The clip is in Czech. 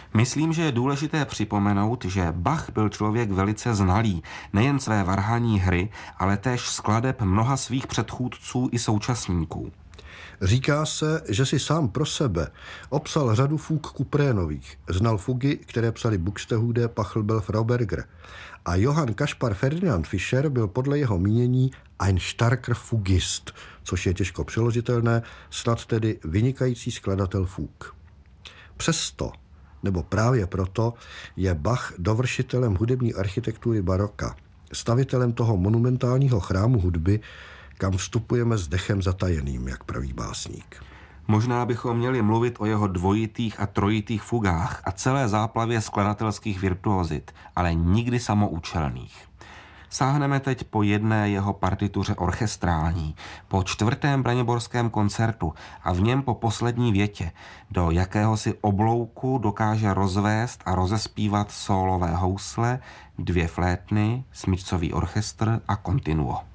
Myslím, že je důležité připomenout, že Bach byl člověk velice znalý, nejen své varhanní hry, ale též skladeb mnoha svých předchůdců i současníků. Říká se, že si sám pro sebe obsal řadu fug Kuprénových. Znal fugy, které psali Buxtehude, Pachelbel, Frauberger. A Johann Kaspar Ferdinand Fischer byl podle jeho mínění ein starker Fugist, což je těžko přeložitelné, snad tedy vynikající skladatel fug. Přesto, nebo právě proto, je Bach dovršitelem hudební architektury baroka, stavitelem toho monumentálního chrámu hudby, kam vstupujeme s dechem zatajeným, jak praví básník. Možná bychom měli mluvit o jeho dvojitých a trojitých fugách a celé záplavě skladatelských virtuozit, ale nikdy samoučelných. Sáhneme teď po jedné jeho partituře orchestrální, po 4. braniborském koncertu a v něm po poslední větě, do jakéhosi oblouku dokáže rozvést a rozespívat sólové housle, 2 flétny, smyčcový orchestr a continuo.